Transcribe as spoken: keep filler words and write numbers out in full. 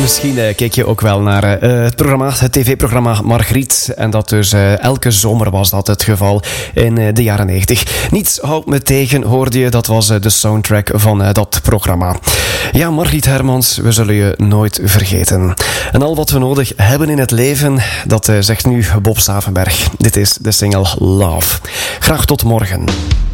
Misschien uh, keek je ook wel naar uh, het programma, het tv-programma Margriet. En dat dus uh, elke zomer was dat het geval in uh, de jaren negentig. Niets houdt me tegen, hoorde je. Dat was uh, de soundtrack van uh, dat programma. Ja, Margriet Hermans, we zullen je nooit vergeten. En al wat we nodig hebben in het leven, dat uh, zegt nu Bob Stavenberg. Dit is de single Love. Graag tot morgen.